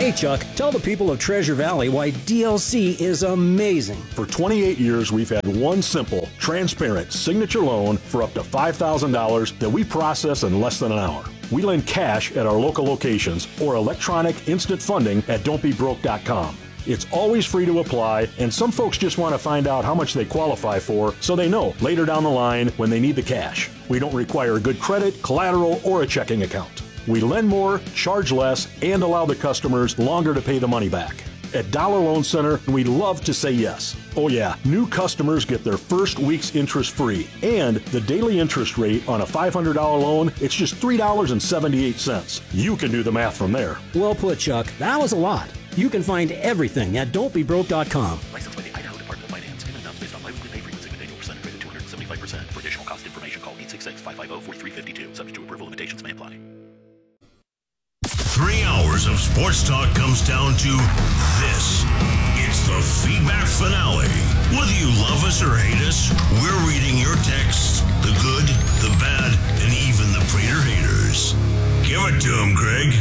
Hey, Chuck, tell the people of Treasure Valley why DLC is amazing. For 28 years, we've had one simple, transparent signature loan for up to $5,000 that we process in less than an hour. We lend cash at our local locations or electronic instant funding at don'tbebroke.com. It's always free to apply, and some folks just want to find out how much they qualify for so they know later down the line when they need the cash. We don't require good credit, collateral, or a checking account. We lend more, charge less, and allow the customers longer to pay the money back. At Dollar Loan Center, we love to say yes. Oh yeah, new customers get their first week's interest free. And the daily interest rate on a $500 loan, it's just $3.78. You can do the math from there. Well put, Chuck. That was a lot. You can find everything at don'tbebroke.com. Licensed by the Idaho Department of Finance. Payment amounts based on biweekly pay frequency with annual percentage rate of 275%. For additional cost information, call 866-550-4352. Subject to approval, limitations may apply. 3 hours of sports talk comes down to this. It's the feedback finale. Whether you love us or hate us, we're reading your texts, the good, the bad, and even the Prater haters. Give it to him, Greg.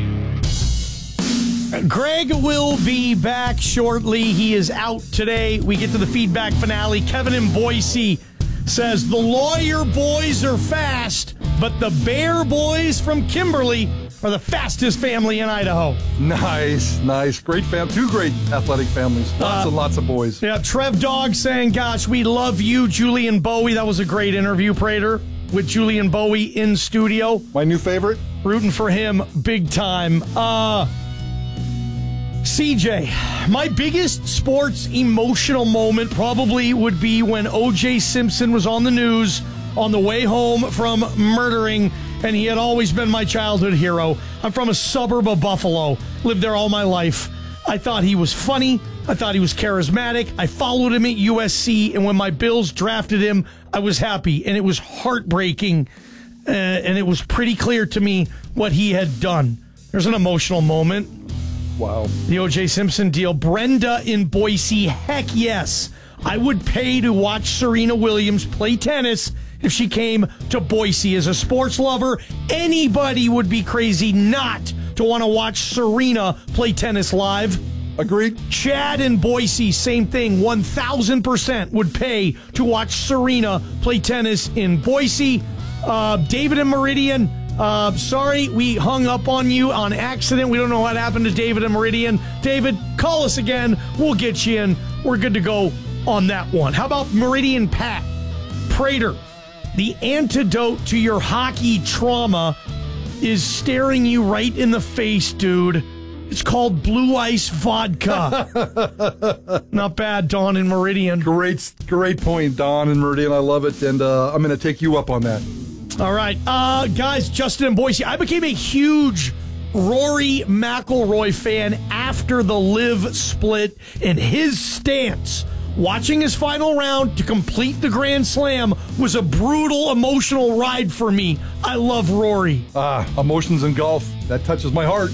Greg will be back shortly. He is out today. We get to the feedback finale. Kevin in Boise says the Lawyer boys are fast, but the Bear boys from Kimberly are the fastest family in Idaho. Nice. Great family. Two great athletic families. Lots and lots of boys. Yeah, Trev Dog saying, gosh, we love you, Julian Bowie. That was a great interview, Prater, with Julian Bowie in studio. My new favorite. Rooting for him big time. CJ, my biggest sports emotional moment probably would be when O.J. Simpson was on the news on the way home from murdering, and he had always been my childhood hero. I'm from a suburb of Buffalo, lived there all my life. I thought he was funny. I thought he was charismatic. I followed him at USC, and when my Bills drafted him, I was happy, and it was heartbreaking, and it was pretty clear to me what he had done. There's an emotional moment. Wow. The O.J. Simpson deal. Brenda in Boise, heck yes. I would pay to watch Serena Williams play tennis if she came to Boise. As a sports lover, anybody would be crazy not to want to watch Serena play tennis live. Agreed. Chad in Boise, same thing. 1,000% would pay to watch Serena play tennis in Boise. David in Meridian, sorry we hung up on you on accident. We don't know what happened to David in Meridian. David, call us again. We'll get you in. We're good to go on that one. How about Meridian Pat? Prater, the antidote to your hockey trauma is staring you right in the face, dude. It's called Blue Ice Vodka. Not bad, Don in Meridian. Great point, Don in Meridian. I love it, and I'm going to take you up on that. All right. Guys, Justin in Boise. I became a huge Rory McIlroy fan after the LIV split, and his stance watching his final round to complete the Grand Slam was a brutal, emotional ride for me. I love Rory. Emotions in golf. That touches my heart.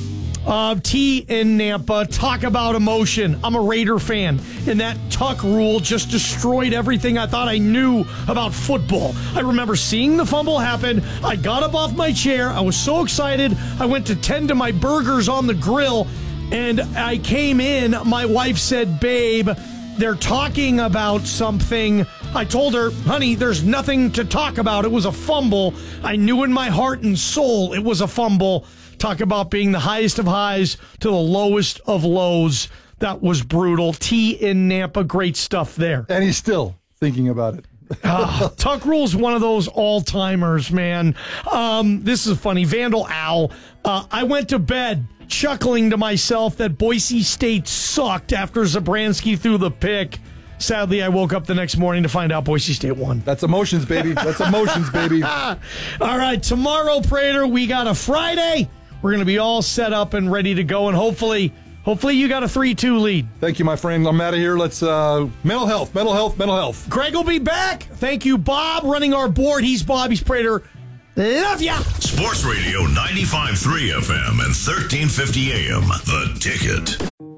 T in Nampa, talk about emotion. I'm a Raider fan, and that tuck rule just destroyed everything I thought I knew about football. I remember seeing the fumble happen. I got up off my chair. I was so excited. I went to tend to my burgers on the grill, and I came in. My wife said, babe, they're talking about something. I told her, honey, there's nothing to talk about. It was a fumble. I knew in my heart and soul it was a fumble. Talk about being the highest of highs to the lowest of lows. That was brutal. T in Nampa, great stuff there. And he's still thinking about it. Tuck Rule's one of those all-timers, man. This is funny. Vandal Owl. I went to bed chuckling to myself that Boise State sucked after Zabransky threw the pick. Sadly, I woke up the next morning to find out Boise State won. That's emotions, baby. That's emotions, baby. All right, tomorrow, Prater, we got a Friday. We're going to be all set up and ready to go, and hopefully you got a 3-2 lead. Thank you, my friend. I'm out of here. Let's mental health. Greg will be back. Thank you, Bob, running our board. He's Bob. He's Prater. Love ya. Sports Radio 95.3 FM and 1350 AM. The Ticket.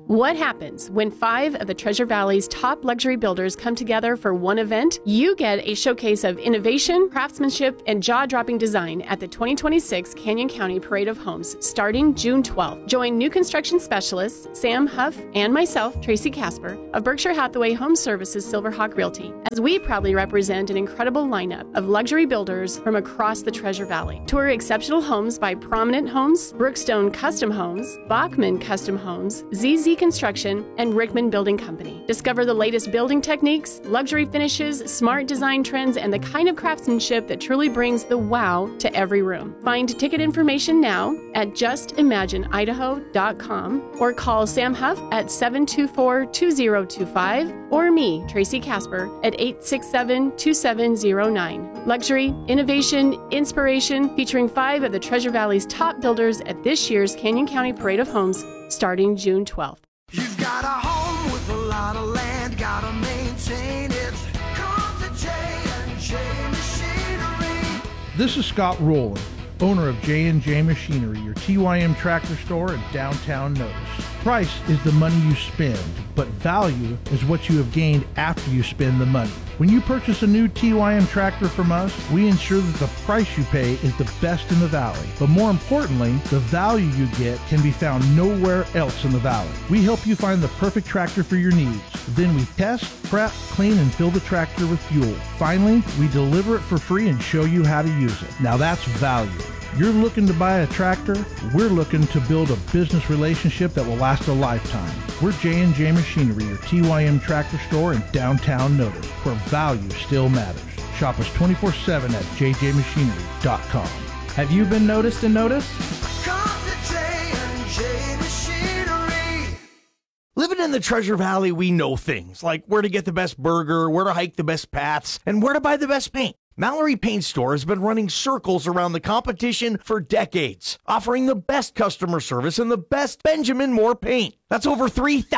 What happens when 5 of the Treasure Valley's top luxury builders come together for one event? You get a showcase of innovation, craftsmanship, and jaw-dropping design at the 2026 Canyon County Parade of Homes starting June 12th. Join new construction specialists Sam Huff and myself, Tracy Casper, of Berkshire Hathaway Home Services Silverhawk Realty, as we proudly represent an incredible lineup of luxury builders from across the Treasure Valley. Tour exceptional homes by Prominent Homes, Brookstone Custom Homes, Bachman Custom Homes, ZZ Construction, and Rickman Building Company. Discover the latest building techniques, luxury finishes, smart design trends, and the kind of craftsmanship that truly brings the wow to every room. Find ticket information now at justimagineidaho.com or call Sam Huff at 724-2025 or me, Tracy Casper, at 867-2709. Luxury, innovation, inspiration, featuring 5 of the Treasure Valley's top builders at this year's Canyon County Parade of Homes starting June 12th. You've got a home with a lot of land, gotta maintain it. Come to J&J Machinery. This is Scott Rowland, owner of J&J Machinery, your TYM tractor store in downtown Notice. Price is the money you spend, but value is what you have gained after you spend the money. When you purchase a new TYM tractor from us, we ensure that the price you pay is the best in the valley. But more importantly, the value you get can be found nowhere else in the valley. We help you find the perfect tractor for your needs. Then we test, prep, clean, and fill the tractor with fuel. Finally, we deliver it for free and show you how to use it. Now that's value. You're looking to buy a tractor? We're looking to build a business relationship that will last a lifetime. We're J&J Machinery, your TYM tractor store in downtown Notice, where value still matters. Shop us 24/7 at jjmachinery.com. Have you been noticed and noticed? Come to J&J Machinery. Living in the Treasure Valley, we know things like where to get the best burger, where to hike the best paths, and where to buy the best paint. Mallory Paint Store has been running circles around the competition for decades, offering the best customer service and the best Benjamin Moore paint. That's over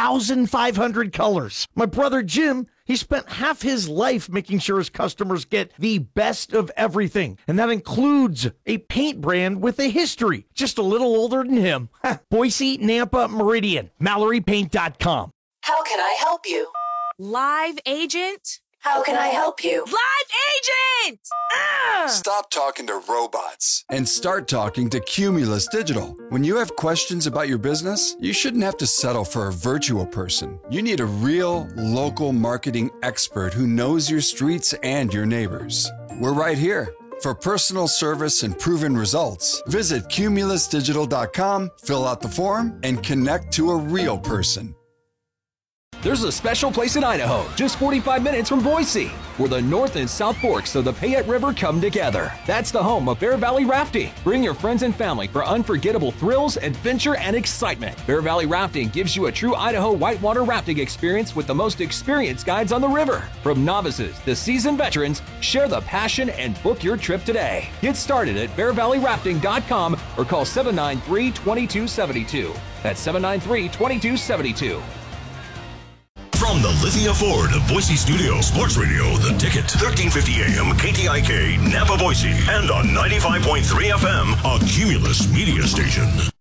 3,500 colors. My brother Jim, he spent half his life making sure his customers get the best of everything, and that includes a paint brand with a history, just a little older than him. Boise, Nampa, Meridian, MalloryPaint.com. How can I help you? Live agent? How can I help you? Live agent! Stop talking to robots and start talking to Cumulus Digital. When you have questions about your business, you shouldn't have to settle for a virtual person. You need a real, local marketing expert who knows your streets and your neighbors. We're right here. For personal service and proven results, visit cumulusdigital.com, fill out the form, and connect to a real person. There's a special place in Idaho, just 45 minutes from Boise, where the North and South Forks of the Payette River come together. That's the home of Bear Valley Rafting. Bring your friends and family for unforgettable thrills, adventure, and excitement. Bear Valley Rafting gives you a true Idaho whitewater rafting experience with the most experienced guides on the river. From novices to seasoned veterans, share the passion and book your trip today. Get started at bearvalleyrafting.com or call 793-2272. That's 793-2272. From the Lithia Ford Boise Studio, Sports Radio, The Ticket, 1350 AM, KTIK, Napa, Boise, and on 95.3 FM, a Cumulus media station.